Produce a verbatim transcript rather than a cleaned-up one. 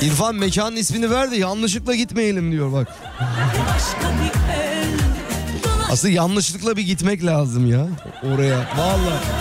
İrfan mekanın ismini ver de yanlışlıkla gitmeyelim diyor bak. Aslında yanlışlıkla bir gitmek lazım ya oraya. Vallahi.